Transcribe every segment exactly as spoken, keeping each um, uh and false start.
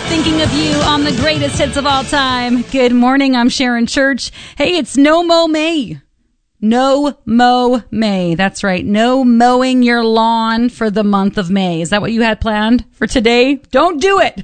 Thinking of you on the greatest hits of all time. Good morning, I'm Sharon Church. Hey, it's No Mow May. No Mow May. That's right. No mowing your lawn for the month of May. Is that what you had planned for today? Don't do it.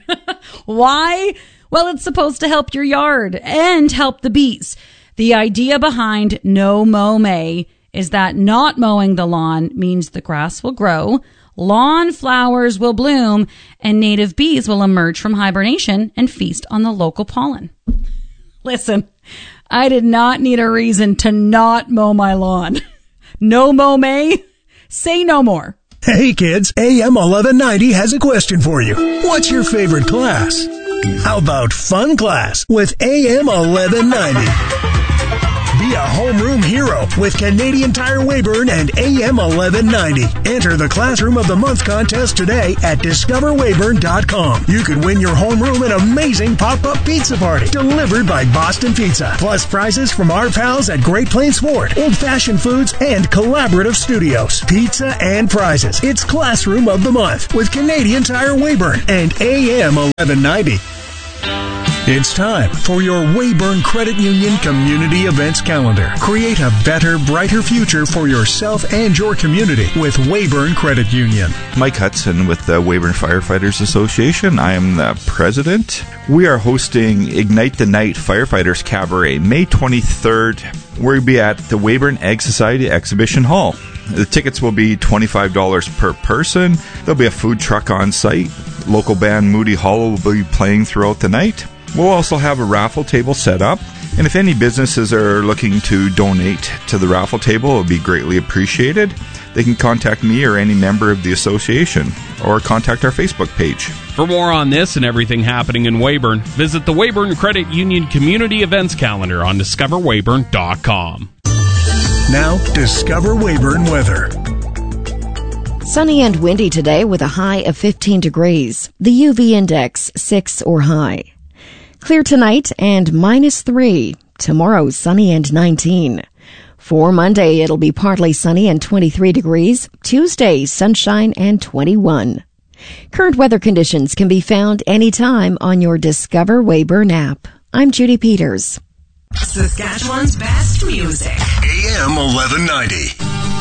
Why? Well, it's supposed to help your yard and help the bees. The idea behind No Mow May is that not mowing the lawn means the grass will grow, lawn flowers will bloom, and native bees will emerge from hibernation and feast on the local pollen. Listen, I did not need a reason to not mow my lawn. No Mow May? Say no more. Hey kids, A M eleven ninety has a question for you. What's your favorite class? How about fun class with A M eleven ninety? Be a homeroom hero with Canadian Tire Weyburn and A M eleven ninety. Enter the Classroom of the Month contest today at discover weyburn dot com. You could win your homeroom an amazing pop-up pizza party delivered by Boston Pizza. Plus prizes from our pals at Great Plains Ford, Old Fashioned Foods, and Collaborative Studios. Pizza and prizes. It's Classroom of the Month with Canadian Tire Weyburn and A M eleven ninety. It's time for your Weyburn Credit Union Community Events Calendar. Create a better, brighter future for yourself and your community with Weyburn Credit Union. Mike Hudson with the Weyburn Firefighters Association. I am the president. We are hosting Ignite the Night Firefighters Cabaret May twenty-third. We'll be at the Weyburn Ag Society Exhibition Hall. The tickets will be twenty-five dollars per person. There'll be a food truck on site. Local band Moody Hollow will be playing throughout the night. We'll also have a raffle table set up, and if any businesses are looking to donate to the raffle table, it would be greatly appreciated. They can contact me or any member of the association, or contact our Facebook page. For more on this and everything happening in Weyburn, visit the Weyburn Credit Union Community Events Calendar on discover weyburn dot com. Now, Discover Weyburn weather. Sunny and windy today with a high of fifteen degrees. The U V index six or high. Clear tonight and minus three. Tomorrow, sunny and nineteen. For Monday, it'll be partly sunny and twenty-three degrees. Tuesday, sunshine and twenty-one. Current weather conditions can be found anytime on your Discover Weyburn app. I'm Judy Peters. Saskatchewan's best music. A M eleven ninety.